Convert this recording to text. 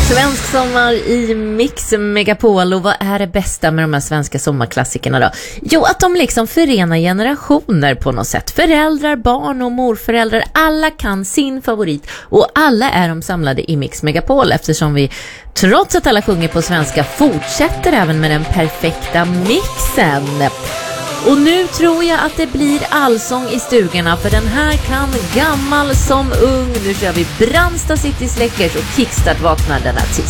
Svensk sommar i Mix Megapol. Och vad är det bästa med de här svenska sommarklassikerna då? Jo, att de liksom förenar generationer på något sätt. Föräldrar, barn och morföräldrar, alla kan sin favorit. Och alla är de samlade i Mix Megapol, eftersom vi, trots att alla sjunger på svenska, fortsätter även med den perfekta mixen. Och nu tror jag att det blir allsång i stugorna, för den här kan gammal som ung. Nu kör vi Brandsta City Släckers och Kickstart vaknar denna tisdag.